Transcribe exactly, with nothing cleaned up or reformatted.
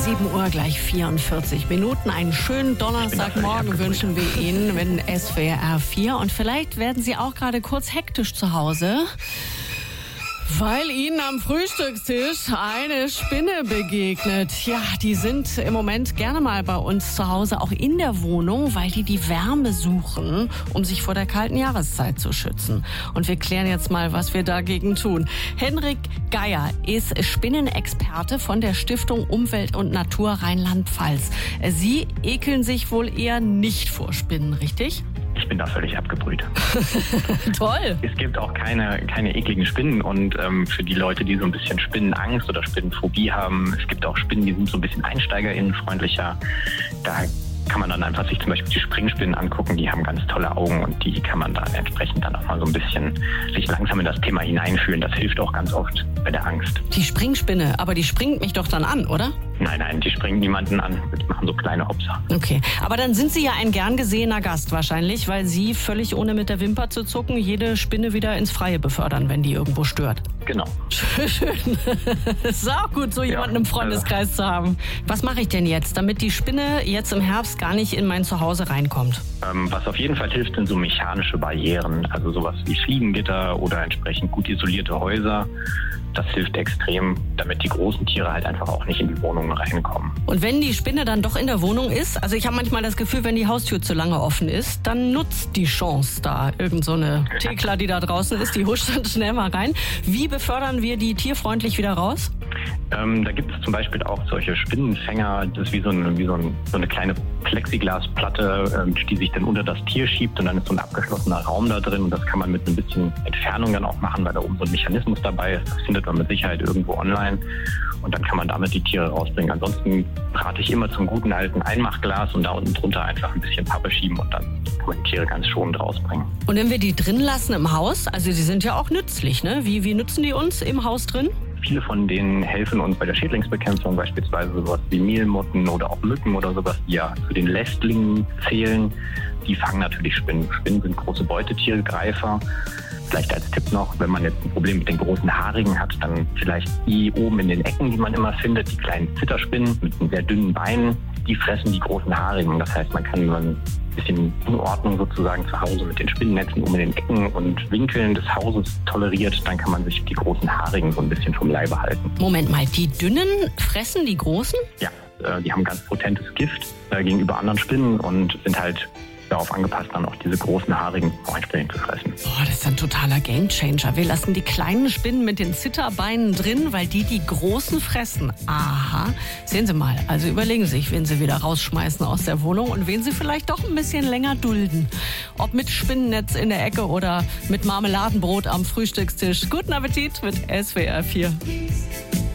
sieben Uhr gleich vierundvierzig Minuten. Einen schönen Donnerstagmorgen wünschen wir Ihnen mit S W R vier. Und vielleicht werden Sie auch gerade kurz hektisch zu Hause, weil Ihnen am Frühstückstisch eine Spinne begegnet. Ja, die sind im Moment gerne mal bei uns zu Hause, auch in der Wohnung, weil die die Wärme suchen, um sich vor der kalten Jahreszeit zu schützen. Und wir klären jetzt mal, was wir dagegen tun. Henrik Geier ist Spinnenexperte von der Stiftung Umwelt und Natur Rheinland-Pfalz. Sie ekeln sich wohl eher nicht vor Spinnen, richtig? Ich bin da völlig abgebrüht. Toll. Es gibt auch keine, keine ekligen Spinnen und ähm, für die Leute, die so ein bisschen Spinnenangst oder Spinnenphobie haben, es gibt auch Spinnen, die sind so ein bisschen einsteigerinnenfreundlicher. Da kann man dann einfach sich zum Beispiel die Springspinnen angucken, die haben ganz tolle Augen und die kann man dann entsprechend dann auch mal so ein bisschen sich langsam in das Thema hineinfühlen. Das hilft auch ganz oft bei der Angst. Die Springspinne, aber die springt mich doch dann an, oder? Nein, nein, die springen niemanden an, die machen so kleine Hopser. Okay, aber dann sind Sie ja ein gern gesehener Gast wahrscheinlich, weil Sie völlig ohne mit der Wimper zu zucken jede Spinne wieder ins Freie befördern, wenn die irgendwo stört. Genau. Schön. Ist auch gut, so jemanden ja, im Freundeskreis also. zu haben. Was mache ich denn jetzt, damit die Spinne jetzt im Herbst gar nicht in mein Zuhause reinkommt? Ähm, was auf jeden Fall hilft, sind so mechanische Barrieren, also sowas wie Fliegengitter oder entsprechend gut isolierte Häuser. Das hilft extrem, damit die großen Tiere halt einfach auch nicht in die Wohnung reinkommen. Und wenn die Spinne dann doch in der Wohnung ist, also ich habe manchmal das Gefühl, wenn die Haustür zu lange offen ist, dann nutzt die Chance da. Irgend so eine Thekla, die da draußen ist, die huscht dann schnell mal rein. Wie befördern wir die tierfreundlich wieder raus? Ähm, da gibt es zum Beispiel auch solche Spinnenfänger, das ist wie so eine, wie so ein, so eine kleine Plexiglasplatte, ähm, die sich dann unter das Tier schiebt und dann ist so ein abgeschlossener Raum da drin und das kann man mit ein bisschen Entfernung dann auch machen, weil da oben so ein Mechanismus dabei ist. Das findet man mit Sicherheit irgendwo online und dann kann man damit die Tiere rausbringen. Ansonsten rate ich immer zum guten alten Einmachglas und da unten drunter einfach ein bisschen Pappe schieben und dann kann man die Tiere ganz schonend rausbringen. Und wenn wir die drin lassen im Haus, also die sind ja auch nützlich, ne? Wie, wie nützen die uns im Haus drin? Viele von denen helfen uns bei der Schädlingsbekämpfung, beispielsweise sowas wie Mehlmotten oder auch Mücken oder sowas, die ja zu den Lästlingen zählen. Die fangen natürlich Spinnen. Spinnen sind große Beutetiere, Greifer. Vielleicht als Tipp noch, wenn man jetzt ein Problem mit den großen Haarigen hat, dann vielleicht die oben in den Ecken, die man immer findet, die kleinen Zitterspinnen mit den sehr dünnen Beinen, die fressen die großen Haarigen. Das heißt, man kann ein bisschen Unordnung sozusagen zu Hause mit den Spinnennetzen um in den Ecken und Winkeln des Hauses toleriert, dann kann man sich die großen Haarigen so ein bisschen vom Leibe halten. Moment mal, die dünnen fressen die großen? Ja, äh, die haben ganz potentes Gift äh, gegenüber anderen Spinnen und sind halt darauf angepasst, dann auch diese großen haarigen Beuteln zu fressen. Boah, das ist ein totaler Gamechanger. Wir lassen die kleinen Spinnen mit den Zitterbeinen drin, weil die die großen fressen. Aha. Sehen Sie mal, also überlegen Sie sich, wen Sie wieder rausschmeißen aus der Wohnung und wen Sie vielleicht doch ein bisschen länger dulden. Ob mit Spinnennetz in der Ecke oder mit Marmeladenbrot am Frühstückstisch. Guten Appetit mit S W R vier.